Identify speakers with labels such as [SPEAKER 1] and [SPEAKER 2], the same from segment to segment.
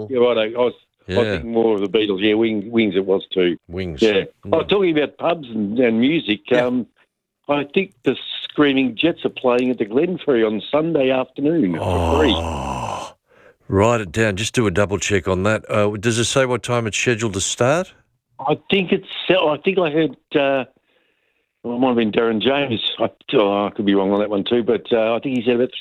[SPEAKER 1] Well, yeah, right. I was thinking more of the Beatles. Yeah, Wings it was too.
[SPEAKER 2] Wings.
[SPEAKER 1] Yeah. I was talking about pubs and music.
[SPEAKER 2] Yeah.
[SPEAKER 1] I think the Screaming Jets are playing at the Glenferrie on Sunday afternoon for free.
[SPEAKER 2] Write it down. Just do a double check on that. Does it say what time it's scheduled to start?
[SPEAKER 1] I think I heard. It might have been Darren James. I could be wrong on that one too, but I think he said about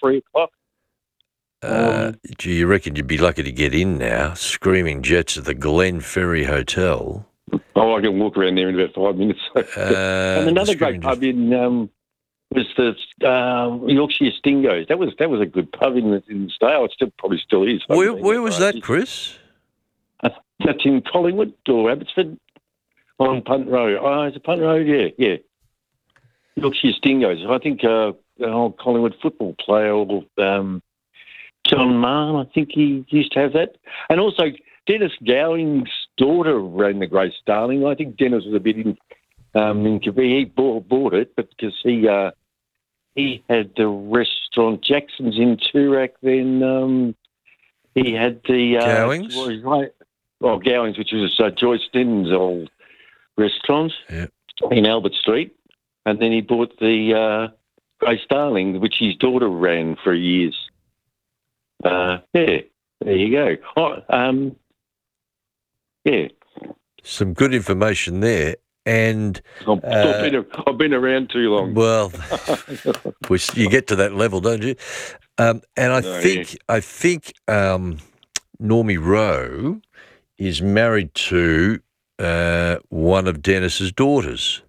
[SPEAKER 1] 3:00.
[SPEAKER 2] Do you reckon you'd be lucky to get in now? Screaming Jets at the Glenferrie Hotel.
[SPEAKER 1] Oh, I can walk around there in about 5 minutes. And another great pub in was the Yorkshire Stingos. That was a good pub in the Stale. It probably still is.
[SPEAKER 2] Where was that, Chris?
[SPEAKER 1] That's in Collingwood or Abbotsford on Punt Road. Oh, is it Punt Road? Yeah. Yorkshire Stingos. I think an old Collingwood football player, John Mahon, I think he used to have that. And also Dennis Gowing's daughter ran the Grace Darling. I think Dennis was a bit in he bought it, but because he had the restaurant Jackson's in Toorak, then he had the
[SPEAKER 2] Gowings?
[SPEAKER 1] Gowings, which was Joyce Denton's old restaurant in Albert Street. And then he bought the Grace Darling, which his daughter ran for years. There you go.
[SPEAKER 2] Some good information there. And
[SPEAKER 1] I've been around too long.
[SPEAKER 2] Well, you get to that level, don't you? And I think Normie Rowe is married to one of Dennis's daughters.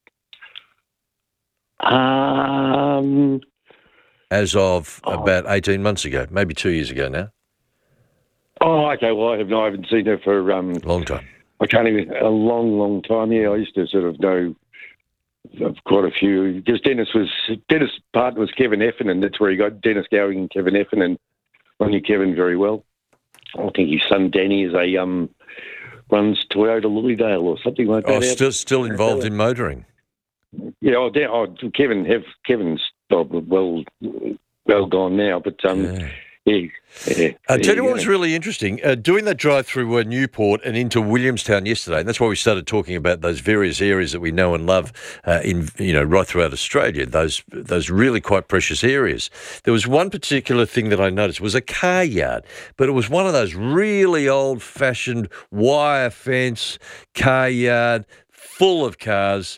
[SPEAKER 2] As of about 18 months ago, maybe 2 years ago now.
[SPEAKER 1] Oh, okay. Well, I haven't seen her for
[SPEAKER 2] long time.
[SPEAKER 1] I can't even a long time. Yeah, I used to sort of know of quite a few because Dennis' partner was Kevin Effernan. That's where he got Dennis Gowing and Kevin Effernan. I knew Kevin very well. I think his son Danny is runs Toyota Lilydale or something like that.
[SPEAKER 2] Oh, still involved in motoring.
[SPEAKER 1] Yeah, Kevin's well gone now, but
[SPEAKER 2] I'll tell you what was really interesting. Doing that drive through Newport and into Williamstown yesterday, and that's why we started talking about those various areas that we know and love right throughout Australia, those really quite precious areas. There was one particular thing that I noticed was a car yard, but it was one of those really old-fashioned wire fence car yard full of cars,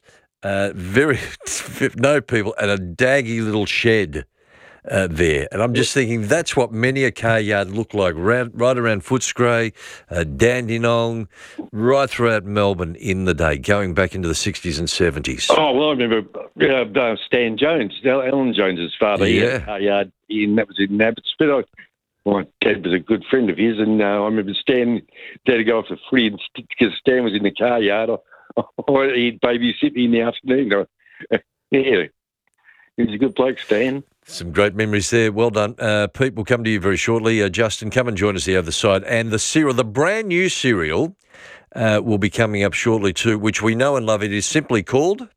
[SPEAKER 2] no people, and a daggy little shed there. And I'm just thinking that's what many a car yard looked like right around Footscray, Dandenong, right throughout Melbourne in the day, going back into the 60s and 70s.
[SPEAKER 1] Oh, well, I remember Stan Jones, Alan Jones's father. He had a car yard that was in Abbotsford. My dad was a good friend of his, and I remember Stan had to go off the footy because Stan was in the car yard. He'd babysit me in the afternoon. He was a good bloke, Stan.
[SPEAKER 2] Some great memories there. Well done. Pete, we'll come to you very shortly. Justin, come and join us the other side. And the brand new cereal will be coming up shortly too, which we know and love. It is simply called...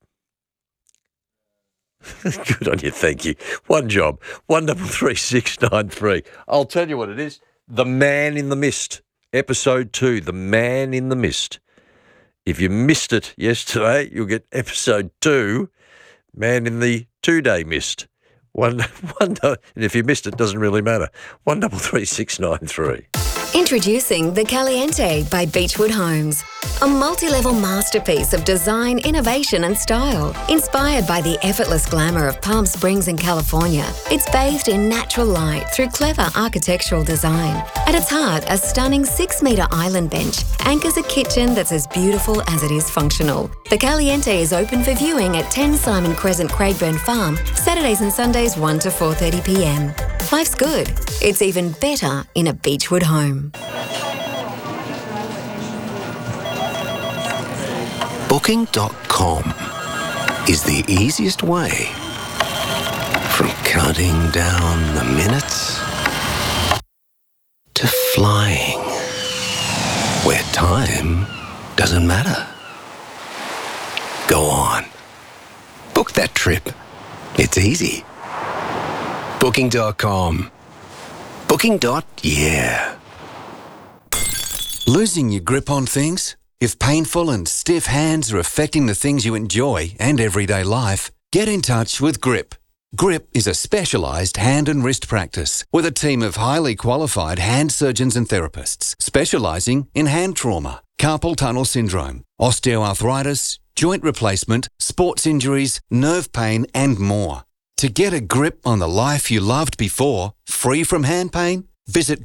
[SPEAKER 2] Good on you, thank you. One job, 133693. I'll tell you what it is. The Man in the Mist, episode 2, The Man in the Mist. If you missed it yesterday, you'll get episode 2, Man in the 2-Day Mist. And if you missed it, doesn't really matter. 133693.
[SPEAKER 3] Introducing the Caliente by Beechwood Homes. A multi-level masterpiece of design, innovation and style. Inspired by the effortless glamour of Palm Springs in California, it's bathed in natural light through clever architectural design. At its heart, a stunning 6-metre island bench anchors a kitchen that's as beautiful as it is functional. The Caliente is open for viewing at 10 Simon Crescent, Craigburn Farm, Saturdays and Sundays 1 to 4:30 p.m. Life's good. It's even better in a Beechwood home.
[SPEAKER 4] Booking.com is the easiest way from counting down the minutes to flying where time doesn't matter. Go on. Book that trip. It's easy. Booking.com. Booking.yeah. Losing your grip on things? If painful and stiff hands are affecting the things you enjoy and everyday life, get in touch with GRIP. GRIP is a specialised hand and wrist practice with a team of highly qualified hand surgeons and therapists specialising in hand trauma, carpal tunnel syndrome, osteoarthritis, joint replacement, sports injuries, nerve pain and more. To get a grip on the life you loved before, free from hand pain, visit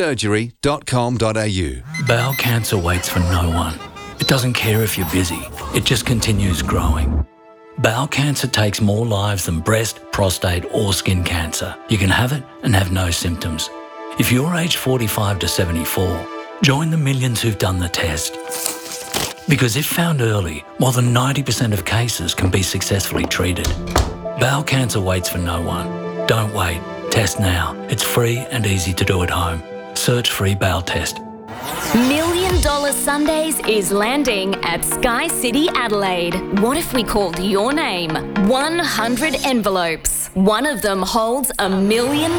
[SPEAKER 4] gripsurgery.com.au.
[SPEAKER 5] Bowel cancer waits for no one. It doesn't care if you're busy. It just continues growing. Bowel cancer takes more lives than breast, prostate or skin cancer. You can have it and have no symptoms. If you're aged 45 to 74, join the millions who've done the test. Because if found early, more than 90% of cases can be successfully treated. Bowel cancer waits for no one. Don't wait. Test now. It's free and easy to do at home. Search free bowel test.
[SPEAKER 6] $1 Million Sundays is landing at Sky City Adelaide. What if we called your name? 100 envelopes. One of them holds $1 million.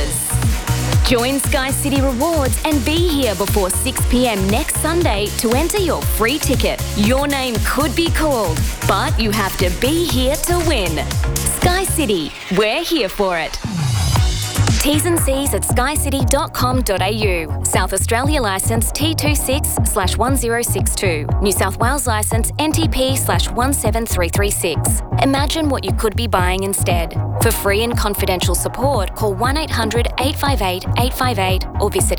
[SPEAKER 6] Join Sky City Rewards and be here before 6 p.m. next Sunday to enter your free ticket. Your name could be called, but you have to be here to win. Sky City, we're here for it. T's and C's at skycity.com.au. South Australia licence T26/1062. New South Wales licence NTP/17336. Imagine what you could be buying instead. For free and confidential support, call 1-800-858-858 or visit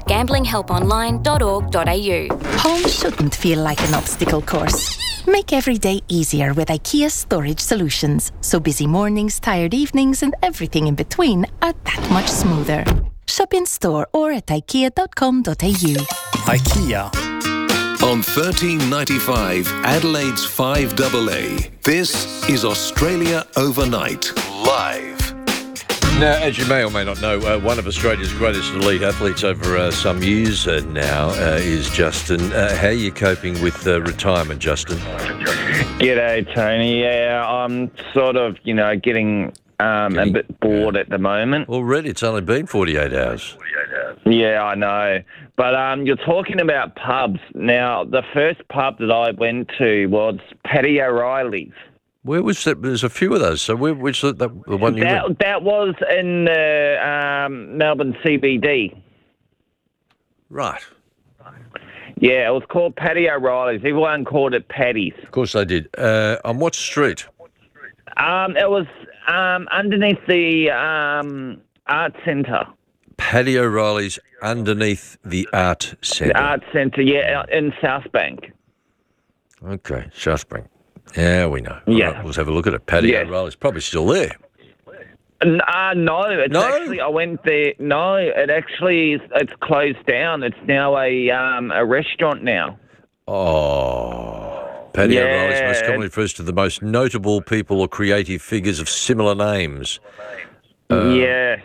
[SPEAKER 6] gamblinghelponline.org.au.
[SPEAKER 7] Home shouldn't feel like an obstacle course. Make every day easier with IKEA Storage Solutions, so busy mornings, tired evenings and everything in between are that much smoother. Shop in store or at ikea.com.au.
[SPEAKER 8] IKEA.
[SPEAKER 4] On 1395 Adelaide's 5AA, this is Australia Overnight, live.
[SPEAKER 2] Now, as you may or may not know, one of Australia's greatest elite athletes over some years now is Justin. How are you coping with retirement, Justin?
[SPEAKER 9] G'day, Tony. Yeah, I'm sort of, getting a bit bored at the moment.
[SPEAKER 2] Already? It's only been 48 hours.
[SPEAKER 9] Yeah, I know. But you're talking about pubs. Now, the first pub that I went to was Paddy O'Reilly's.
[SPEAKER 2] Where was that? There's a few of those. So where was the one you went?
[SPEAKER 9] That was in Melbourne CBD.
[SPEAKER 2] Right.
[SPEAKER 9] Yeah, it was called Paddy O'Reilly's. Everyone called it Paddy's.
[SPEAKER 2] Of course they did. On what street?
[SPEAKER 9] It was underneath the Art Centre.
[SPEAKER 2] Paddy O'Reilly's underneath the Art Centre.
[SPEAKER 9] The Art Centre, yeah, in South Bank.
[SPEAKER 2] Okay, South Bank. Yeah, we know.
[SPEAKER 9] Yeah.
[SPEAKER 2] Right, let's have a look at it. Paddy O'Reilly's probably still there.
[SPEAKER 9] No, actually, I went there. No, it's closed down. It's now a restaurant now.
[SPEAKER 2] Oh, Paddy O'Reilly's most commonly refers to the most notable people or creative figures of similar names.
[SPEAKER 9] Yeah.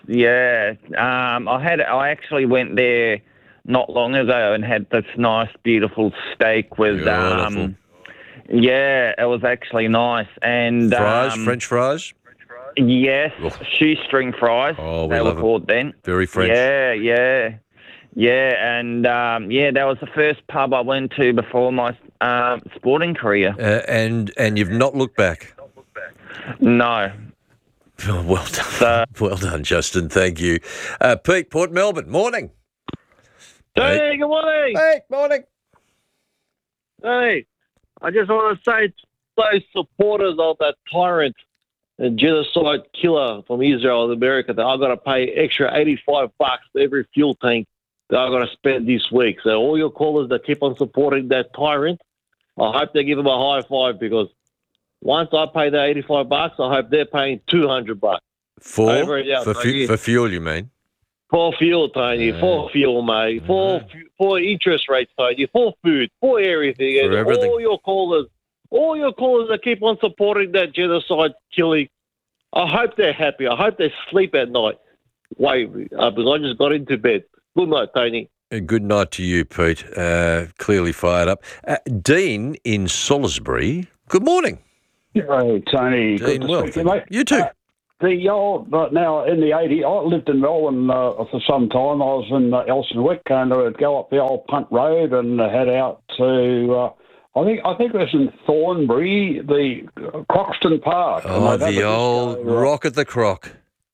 [SPEAKER 9] I actually went there not long ago and had this nice, beautiful steak with.
[SPEAKER 2] Beautiful.
[SPEAKER 9] Yeah, it was actually nice. And
[SPEAKER 2] fries, French fries?
[SPEAKER 9] Yes, shoestring fries.
[SPEAKER 2] Oh, we
[SPEAKER 9] they
[SPEAKER 2] love
[SPEAKER 9] were called then.
[SPEAKER 2] Very French.
[SPEAKER 9] Yeah. And that was the first pub I went to before my sporting career.
[SPEAKER 2] And you've not looked back?
[SPEAKER 9] No.
[SPEAKER 2] Oh, well done. Well done, Justin. Thank you. Pete, Port Melbourne, morning.
[SPEAKER 10] Hey, good morning.
[SPEAKER 2] Hey, morning.
[SPEAKER 10] Hey. I just want to say to those supporters of that tyrant and genocide killer from Israel and America that I've got to pay extra $85 for every fuel tank that I've got to spend this week. So all your callers that keep on supporting that tyrant, I hope they give them a high five because once I pay the $85, I hope they're paying $200.
[SPEAKER 2] For fuel, you mean?
[SPEAKER 10] For fuel, Tony. For fuel, mate. For interest rates, Tony. For food. For everything.
[SPEAKER 2] For everything.
[SPEAKER 10] All your callers that keep on supporting that genocide killing, I hope they're happy. I hope they sleep at night. Because I just got into bed. Good night, Tony.
[SPEAKER 2] Good night to you, Pete. Clearly fired up. Dean in Salisbury. Good morning.
[SPEAKER 11] Hey, Tony.
[SPEAKER 2] Dean,
[SPEAKER 11] good
[SPEAKER 2] well,
[SPEAKER 11] to speak to you, mate.
[SPEAKER 2] You too.
[SPEAKER 8] now in the 80s, I lived in Melbourne for some time. I was in Elstonwick, and I would go up the old Punt Road and head out to, I think it was in Thornbury, the Croxton Park.
[SPEAKER 2] Oh, the old Rock at the Croc.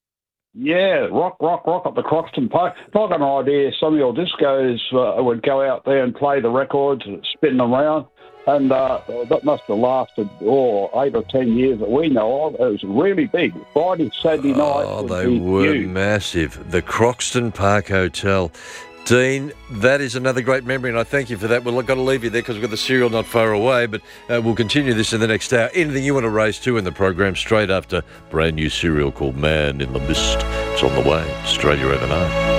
[SPEAKER 8] Yeah, rock at the Croxton Park. If I got an idea, some of your discos would go out there and play the records and spin them around. And that must have lasted 8 or 10 years that we know of. It was really big. Friday, Saturday night.
[SPEAKER 2] Oh, they were huge. Massive. The Croxton Park Hotel. Dean, that is another great memory, and I thank you for that. We've got to leave you there because we've got the cereal not far away, but we'll continue this in the next hour. Anything you want to raise too in the program straight after brand new cereal called Man in the Mist. It's on the way. Australia Overnight.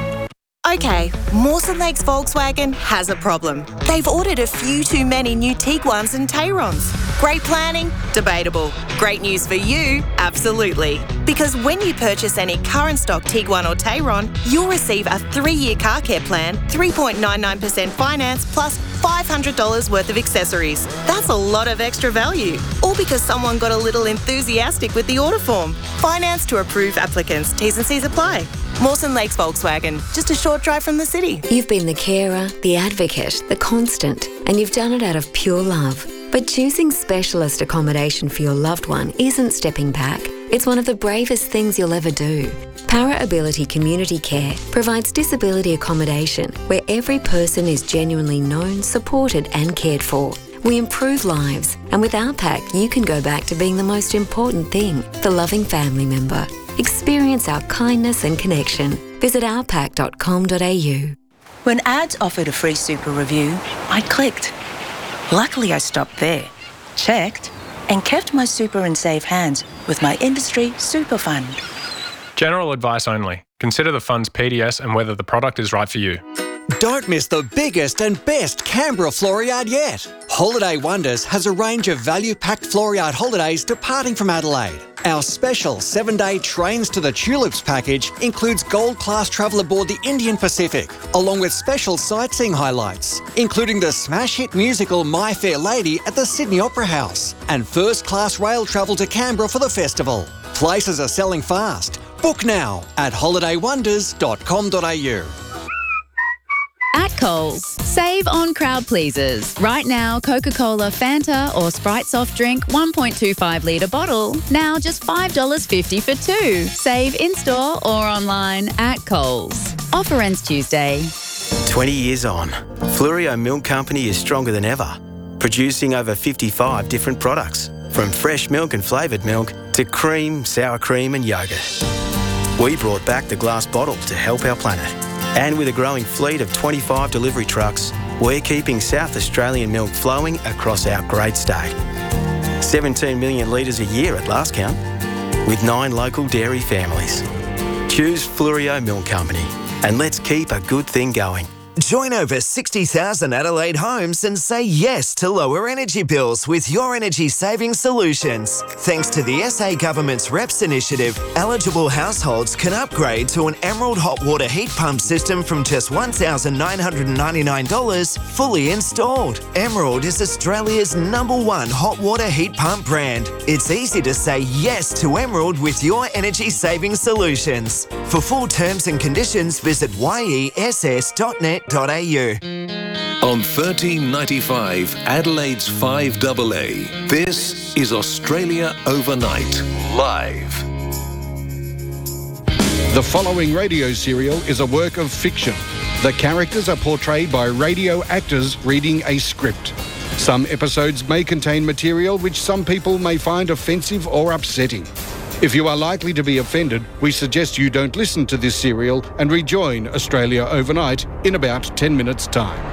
[SPEAKER 11] Okay, Mawson Lakes Volkswagen has a problem. They've ordered a few too many new Tiguans and Tayrons. Great planning? Debatable. Great news for you? Absolutely. Because when you purchase any current stock Tiguan or Tayron, you'll receive a 3-year car care plan, 3.99% finance, plus $500 worth of accessories. That's a lot of extra value. All because someone got a little enthusiastic with the order form. Finance to approved applicants. T's and C's apply. Mawson Lakes Volkswagen, just a short drive from the city.
[SPEAKER 3] You've been the carer, the advocate, the constant, and you've done it out of pure love. But choosing specialist accommodation for your loved one isn't stepping back. It's one of the bravest things you'll ever do. Para Ability Community Care provides disability accommodation where every person is genuinely known, supported and cared for. We improve lives, and with our pack, you can go back to being the most important thing, the loving family member. Experience our kindness and connection. Visit ourpack.com.au.
[SPEAKER 12] When ads offered a free super review, I clicked. Luckily, I stopped there, checked, and kept my super in safe hands with my industry super fund.
[SPEAKER 13] General advice only. Consider the fund's PDS and whether the product is right for you.
[SPEAKER 14] Don't miss the biggest and best Canberra Floriade yet. Holiday Wonders has a range of value-packed Floriade holidays departing from Adelaide. Our special 7-day Trains to the Tulips package includes gold-class travel aboard the Indian Pacific, along with special sightseeing highlights, including the smash hit musical My Fair Lady at the Sydney Opera House, and first-class rail travel to Canberra for the festival. Places are selling fast. Book now at holidaywonders.com.au.
[SPEAKER 15] At Coles, save on crowd pleasers. Right now, Coca-Cola, Fanta or Sprite soft drink 1.25 litre bottle. Now just $5.50 for 2. Save in-store or online at Coles. Offer ends Tuesday.
[SPEAKER 16] 20 years on, Fluorio Milk Company is stronger than ever, producing over 55 different products, from fresh milk and flavoured milk to cream, sour cream and yoghurt. We brought back the glass bottle to help our planet. And with a growing fleet of 25 delivery trucks, we're keeping South Australian milk flowing across our great state. 17 million litres a year at last count, with 9 local dairy families. Choose Fluorio Milk Company, and let's keep a good thing going.
[SPEAKER 17] Join over 60,000 Adelaide homes and say yes to lower energy bills with your energy saving solutions. Thanks to the SA Government's REPS initiative, eligible households can upgrade to an Emerald hot water heat pump system from just $1,999 fully installed. Emerald is Australia's #1 hot water heat pump brand. It's easy to say yes to Emerald with your energy saving solutions. For full terms and conditions, visit yess.net.au.
[SPEAKER 18] On 1395 Adelaide's 5AA, this is Australia Overnight, live.
[SPEAKER 19] The following radio serial is a work of fiction. The characters are portrayed by radio actors reading a script. Some episodes may contain material which some people may find offensive or upsetting. If you are likely to be offended, we suggest you don't listen to this serial and rejoin Australia Overnight in about 10 minutes' time.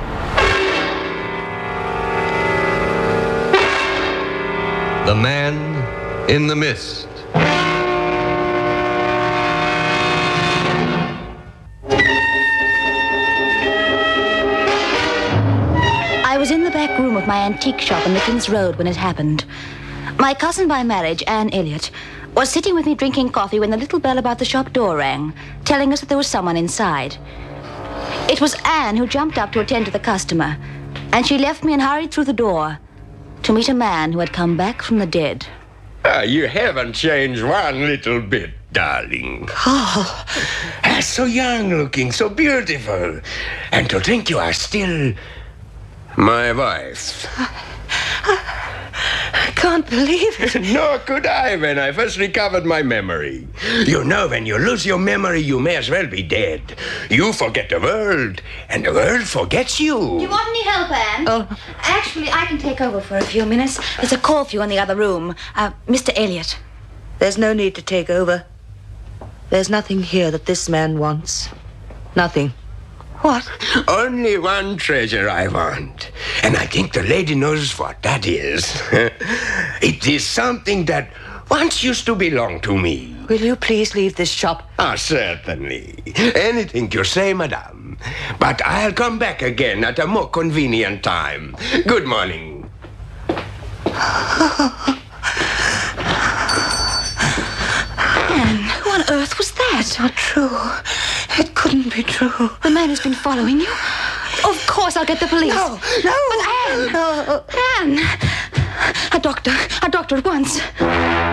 [SPEAKER 20] The Man in the Mist.
[SPEAKER 21] I was in the back room of my antique shop on the King's Road when it happened. My cousin by marriage, Anne Elliott, was sitting with me drinking coffee when the little bell about the shop door rang, telling us that there was someone inside. It was Anne who jumped up to attend to the customer, and she left me and hurried through the door to meet a man who had come back from the dead.
[SPEAKER 1] You haven't changed one little bit, darling.
[SPEAKER 22] Carl.
[SPEAKER 1] So young looking, so beautiful. And to think you are still my wife.
[SPEAKER 22] I can't believe it.
[SPEAKER 1] Nor could I when I first recovered my memory. You know, when you lose your memory, you may as well be dead. You forget the world, and the world forgets you.
[SPEAKER 21] Do you want any help, Anne?
[SPEAKER 22] Oh.
[SPEAKER 21] Actually, I can take over for a few minutes. There's a call for you in the other room. Mr. Elliot.
[SPEAKER 22] There's no need to take over. There's nothing here that this man wants. Nothing.
[SPEAKER 21] What?
[SPEAKER 1] Only one treasure I want. And I think the lady knows what that is. It is something that once used to belong to me.
[SPEAKER 22] Will you please leave this shop?
[SPEAKER 1] Certainly. Anything you say, madame. But I'll come back again at a more convenient time. Good morning.
[SPEAKER 21] Anne, who on earth was that?
[SPEAKER 22] It's not true. It couldn't be true.
[SPEAKER 21] The man who's been following you? Of course I'll get the police.
[SPEAKER 22] No.
[SPEAKER 21] But Anne!
[SPEAKER 22] No.
[SPEAKER 21] Anne! A doctor at once.